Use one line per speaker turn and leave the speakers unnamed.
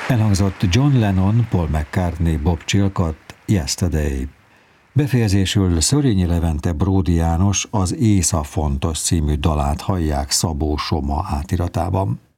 Elhangzott John Lennon, Paul McCartney, Bob Chilcott, Yesterday. Befejezésül Szörényi Levente, Bródi János az Észa fontos című dalát hallják Szabó Soma átiratában.